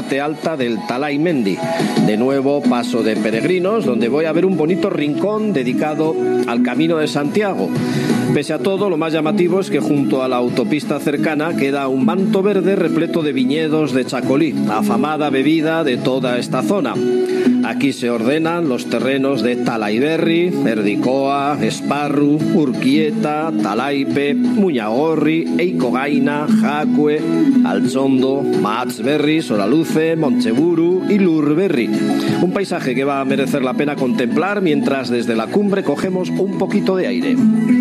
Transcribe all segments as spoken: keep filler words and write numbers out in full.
parte alta del Talaimendi. De nuevo paso de peregrinos, donde voy a ver un bonito rincón dedicado al Camino de Santiago. Pese a todo, lo más llamativo es que junto a la autopista cercana queda un manto verde repleto de viñedos de Chacolí, afamada bebida de toda esta zona. Aquí se ordenan los terrenos de Talaiberri, Erdicoa, Esparru, Urquieta, Talaipe, Muñagorri, Eikogaina, Jacue, Altzondo, Mahatsberri, Soraluce, Montseburu y Lurberri. Un paisaje que va a merecer la pena contemplar mientras desde la cumbre cogemos un poquito de aire.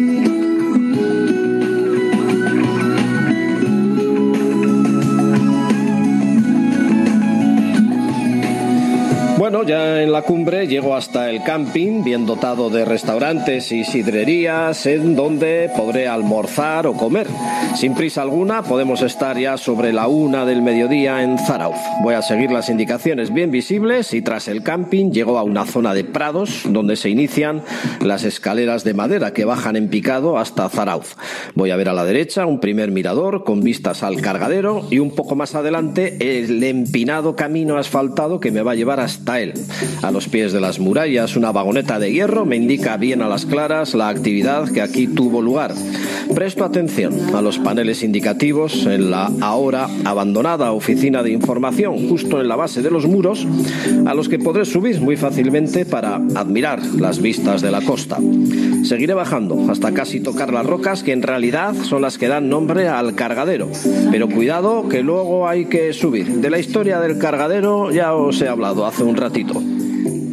Bueno, ya en la cumbre llego hasta el camping, bien dotado de restaurantes y sidrerías, en donde podré almorzar o comer. Sin prisa alguna, podemos estar ya sobre la una del mediodía en Zarauz. Voy a seguir las indicaciones bien visibles y tras el camping llego a una zona de prados donde se inician las escaleras de madera que bajan en picado hasta Zarauz. Voy a ver a la derecha un primer mirador con vistas al cargadero y un poco más adelante el empinado camino asfaltado que me va a llevar hasta él. A los pies de las murallas, una vagoneta de hierro me indica bien a las claras la actividad que aquí tuvo lugar. Presto atención a los paneles indicativos en la ahora abandonada oficina de información, justo en la base de los muros, a los que podré subir muy fácilmente para admirar las vistas de la costa. Seguiré bajando hasta casi tocar las rocas, que en realidad son las que dan nombre al cargadero. Pero cuidado, que luego hay que subir. De la historia del cargadero ya os he hablado hace un ratito.